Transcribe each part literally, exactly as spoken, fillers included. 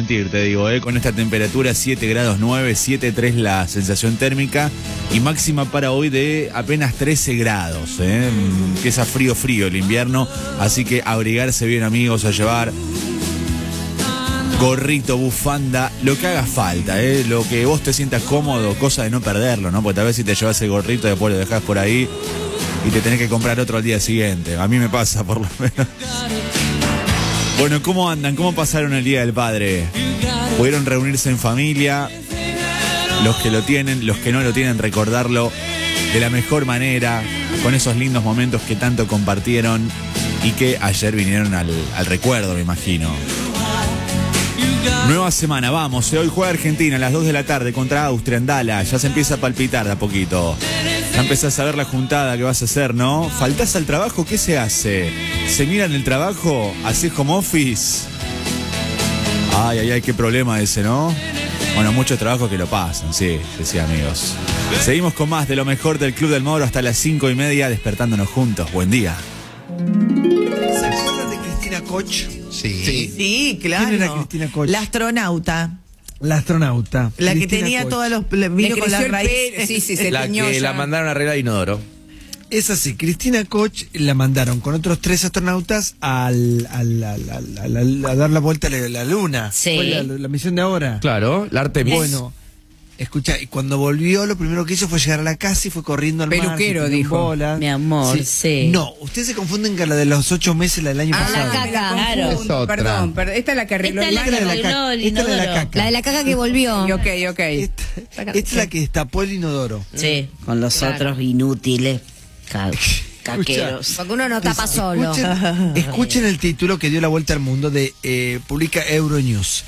sentir, te digo, ¿eh? Con esta temperatura, siete grados nueve, siete punto tres la sensación térmica y máxima para hoy de apenas trece grados. ¿eh? Empieza frío, frío el invierno, así que abrigarse bien, amigos, a llevar gorrito, bufanda, lo que haga falta, ¿eh? Lo que vos te sientas cómodo, cosa de no perderlo, ¿no? Porque tal vez si te llevas el gorrito, después lo dejás por ahí y te tenés que comprar otro al día siguiente. A mí me pasa, por lo menos. Bueno, ¿cómo andan? ¿Cómo pasaron el Día del Padre? ¿Pudieron reunirse en familia? Los que lo tienen, los que no lo tienen, recordarlo de la mejor manera, con esos lindos momentos que tanto compartieron y que ayer vinieron al, al recuerdo, me imagino. Nueva semana, vamos, hoy juega Argentina a las dos de la tarde contra Austria en Dallas, ya se empieza a palpitar de a poquito. Ya empezás a ver la juntada que vas a hacer, ¿no? ¿Faltás al trabajo? ¿Qué se hace? ¿Se mira en el trabajo? ¿Hacés home office? Ay, ay, ay, qué problema ese, ¿no? Bueno, muchos trabajos que lo pasan, sí, sí, sí, amigos. Seguimos con más de lo mejor del Club del Moro hasta las cinco y media, despertándonos juntos. Buen día. ¿Se acuerdan de Cristina Koch? Sí. Sí, Sí, claro. ¿Quién era Cristina Koch? La astronauta. La astronauta. La que Cristina tenía Koch. todos los... le- Vino Le con la creció el raíz. pelo, sí, sí, se La teñó que ya. la mandaron a arreglar inodoro. Es así, Cristina Koch la mandaron con otros tres astronautas al, al, al, al- al- al- a dar la vuelta a la, la luna. Sí. Fue la, la misión de ahora. Claro, la Artemis. Bueno, escucha, y cuando volvió lo primero que hizo fue llegar a la casa y fue corriendo al mar. Peluquero, se tiró en dijo. bolas. Mi amor, sí. No, ustedes se confunden con la de los ocho meses, la del año Ah, pasado. la caca, me la claro. confundo, Es otra. Perdón, perdón, esta es la que arregló Esta es la el que baño. de la arregló caca. el Esta es la de la inodoro. caca. La de la caca que volvió. Ok, ok. Esta, esta es la que destapó el inodoro. Sí, con los Claro. otros inútiles ca- caqueros. Porque uno no tapa solo. Escuchen, escuchen el título que dio la vuelta al mundo de eh, publica Euronews.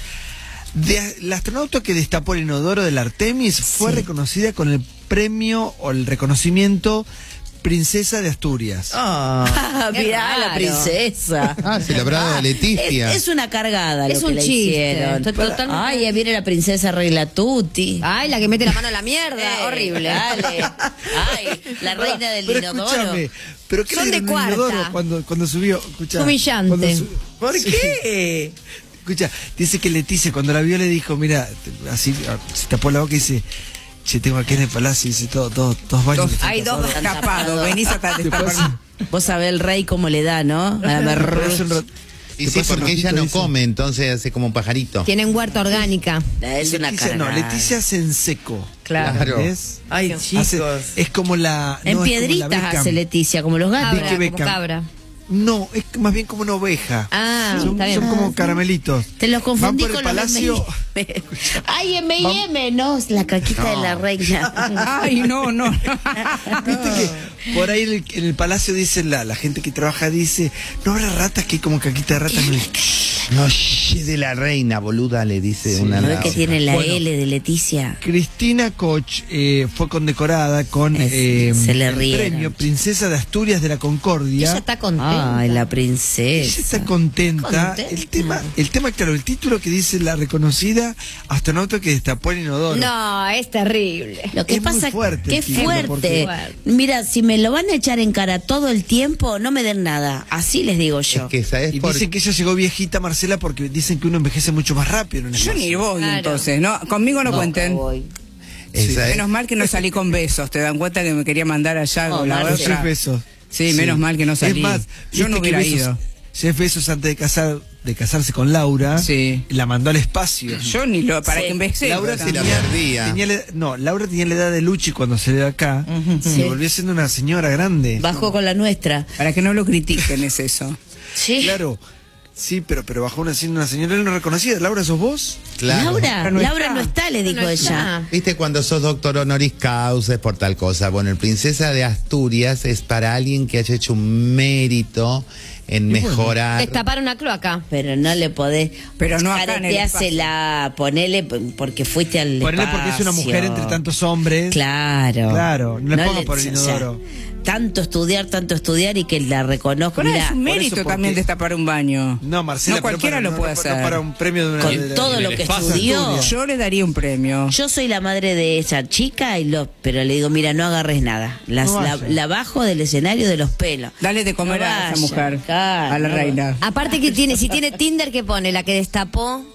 De, la astronauta que destapó el inodoro del Artemis fue Sí. reconocida con el premio o el reconocimiento Princesa de Asturias. Ah, Qué mirá la raro. princesa. Ah, se le habrá dado a Leticia. Es, es una cargada Es lo que un le chiste. hicieron. Estoy totalmente- Ay, viene la princesa Regla Tutti. Ay, la que mete la mano en la mierda. Eh, Horrible. Dale. Ay, la reina del pero inodoro. escúchame, pero ¿qué Son le de dieron al cuarta. inodoro cuando, cuando subió? Escuchá, Humillante. cuando su- ¿Por Sí. qué? Escucha, dice que Leticia cuando la vio le dijo, mira, te- así se tapó la boca y dice, che, tengo aquí en el palacio, dice, todo, todo, dos baños. Dos- que están hay dos tapados". destapados. Venís hasta Después- destapar. Vos sabés el rey cómo le da, ¿no? A la Pero mer- es un rat- Y sí, después un porque ella ratito no dice, come, entonces hace como un pajarito. Tienen huerta orgánica. Es una Leticia, no, cargada. Leticia hace en seco. Claro. ¿Entendés? Ay, Hace- chicos. es como la... En no, es como la piedritas Beckham. hace Leticia, como los gatos. Cabra, Vicky como Beckham. cabra. No, es más bien como una oveja. Ah, son, está bien. son como caramelitos. Te los confundí Van por el con palacio. los de M y M. Ay, M y M, no, es la caquita de la reina. Ay, no, no. Viste que por ahí en el, en el palacio dice la, la gente que trabaja dice, no habrá ratas que hay como caquita de ratas. No, No, shh, de la reina, boluda, le dice Sí. una ¿No a la ves que otra. tiene la Bueno. L de Leticia? Cristina Koch eh, fue condecorada con Es- eh, se le el rieron. premio Princesa de Asturias de la Concordia. Ella está contenta. Ay, la Ella princesa. está contenta. Contenta. El tema, el tema, claro, el título que dice la reconocida astronauta que destapó el inodoro. No, es terrible. Lo que Es muy pasa fuerte que el es título, fuerte. porque- Mira, si me lo van a echar en cara todo el tiempo, no me den nada. Así les digo yo. Es que, ¿sabes Y por dicen que ella llegó viejita, Marcela, porque dicen que uno envejece mucho más rápido en un Yo espacio. ni voy Claro. entonces, ¿no? Conmigo no, No, cuenten. voy. esa es- Menos mal que no salí con besos. ¿Te dan cuenta que me quería mandar allá No, con la Marce. Los otra? Jeff Bezos. Sí, menos mal que no salí. Es más, Yo no viste que hubiera Bezos- ido. Jeff Bezos, antes de casar, de casarse con Laura, Sí. la mandó al espacio. Yo ni lo. Para Sí. que envejece. Laura se la tenía, perdía. tenía la- no, Laura tenía la edad de Luchi cuando se de acá. Se Sí. volvió siendo una señora grande. Bajó con la nuestra. Para que no lo critiquen, es eso. Sí. Claro. Sí, pero, pero bajó una, siendo una señora, él no reconocida. Laura, ¿sos vos? Claro. Laura, No Laura está. no está, le dijo No ella. está. ¿Viste cuando sos doctor honoris causa es por tal cosa? Bueno, el Princesa de Asturias es para alguien que haya hecho un mérito en mejorar. Destapar una cloaca. Pero no le podés. Pero no acá en el Careteásela, ponele p- porque fuiste al Ponele porque es una mujer espacio. entre tantos hombres. Claro. Claro, no le pongas por el o sea, inodoro. tanto estudiar, tanto estudiar y que la reconozca. Pero Mirá, es un por mérito eso, también porque- destapar un baño. No, Marcela, No pero cualquiera para- lo no- puede no hacer. para un premio de una. con de la- todo del lo que espacio estudió. Asturias. Yo le daría un premio. Yo soy la madre de esa chica, y lo, pero le digo, mira, no agarres nada. Las- No la, vaya. la bajo del escenario de los pelos. Dale de comer No a esa vaya, mujer. claro, A la no reina. Aparte que tiene, si tiene Tinder, ¿qué pone? La que destapó.